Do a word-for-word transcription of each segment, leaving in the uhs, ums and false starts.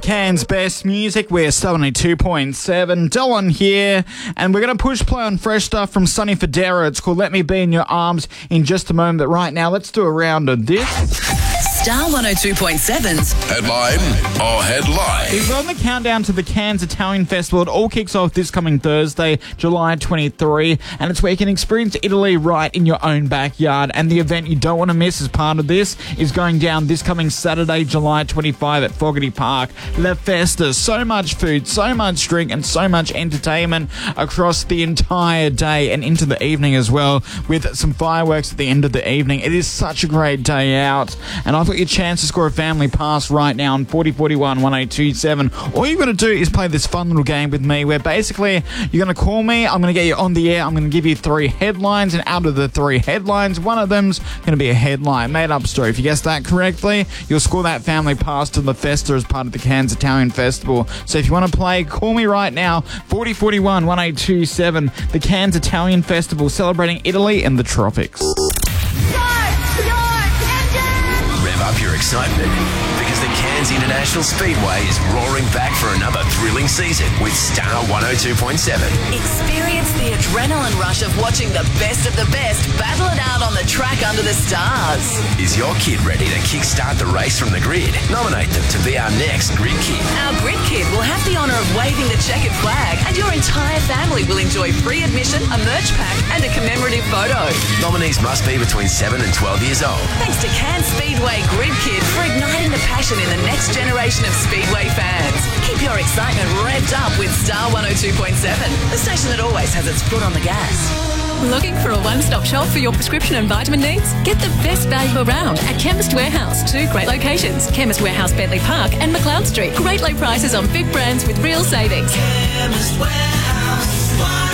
Cairns Best Music. We're seventy-two point seven. Dylan here, and we're going to push play on fresh stuff from Sonny Fodera. It's called Let Me Be in Your Arms in just a moment. But right now, let's do a round of this. Star one oh two point seven's Headline or Headline? We're on the countdown to the Cairns Italian Festival. It all kicks off this coming Thursday, July twenty-third, and it's where you can experience Italy right in your own backyard. And the event you don't want to miss as part of this is going down this coming Saturday, July twenty-fifth at Fogarty Park. La Festa. So much food, so much drink, and so much entertainment across the entire day and into the evening as well, with some fireworks at the end of the evening. It is such a great day out, and I've got your chance to score a family pass right now on forty forty-one one eight two seven. All you've got to do is play this fun little game with me where basically you're going to call me, I'm going to get you on the air, I'm going to give you three headlines, and out of the three headlines, one of them's going to be a headline, made up story. If you guess that correctly, you'll score that family pass to La Festa as part of the Cairns Italian Festival. So if you want to play, call me right now, forty forty-one one eight two seven. The Cairns Italian Festival, celebrating Italy and the tropics. Rev up your excitement, because the Cairns International Speedway is roaring back for another thrilling season with Star one oh two point seven. Experience the adrenaline rush of watching the best of the best battle it out on the track under the stars. Is your kid ready to kickstart the race from the grid? Nominate them to be our next Grid Kid. Our Grid Kid will have the honour of waving the checkered flag, and your entire family will enjoy free admission, a merch pack, and a commemorative photo. Nominees must be between seven and twelve years old. Thanks to Cairns Speedway Grid Kid for igniting the passion in the next generation of Speedway fans. Keep your excitement revved up with Star one oh two point seven, the station that always has its foot on the gas. Looking for a one-stop shop for your prescription and vitamin needs? Get the best value around at Chemist Warehouse. Two great locations, Chemist Warehouse, Bentley Park and McLeod Street. Great low prices on big brands with real savings. Chemist Warehouse.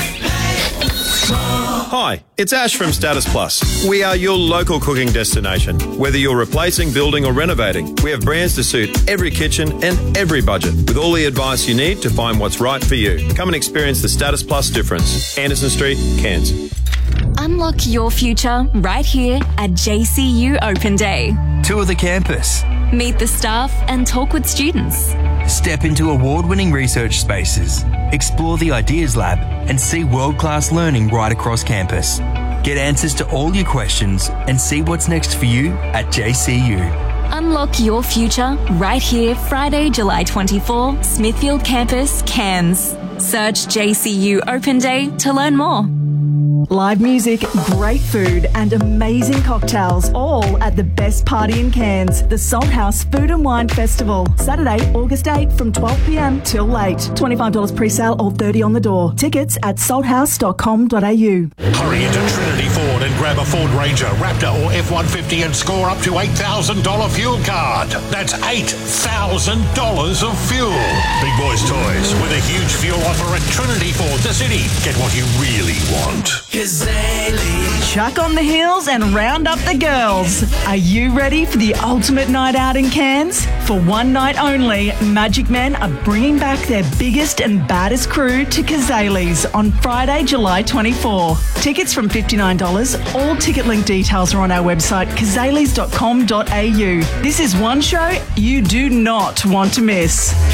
Hi, it's Ash from Status Plus. We are your local cooking destination. Whether you're replacing, building or renovating, we have brands to suit every kitchen and every budget, with all the advice you need to find what's right for you. Come and experience the Status Plus difference. Anderson Street, Cairns. Unlock your future right here at J C U Open Day. Tour the campus. Meet the staff and talk with students. Step into award-winning research spaces. Explore the Ideas Lab and see world-class learning right across campus. Get answers to all your questions and see what's next for you at J C U. Unlock your future right here, Friday, July twenty-fourth, Smithfield Campus, Cairns. Search J C U Open Day to learn more. Live music, great food and amazing cocktails, all at the best party in Cairns, the Salt House Food and Wine Festival. Saturday, August eighth from twelve p m till late. twenty-five dollars pre-sale or thirty dollars on the door. Tickets at salthouse dot com dot a u. Hurry into Trinity Ford and grab a Ford Ranger, Raptor or F one fifty and score up to eight thousand dollars fuel card. That's eight thousand dollars of fuel. Big Boys Toys with a huge fuel offer at Trinity Ford, the city. Get what you really want. Chuck on the heels and round up the girls. Are you ready for the ultimate night out in Cairns? For one night only, Magic Men are bringing back their biggest and baddest crew to Kazali's on Friday, July twenty-fourth. Tickets from fifty-nine dollars. All ticket link details are on our website, kazalis dot com dot a u. This is one show you do not want to miss.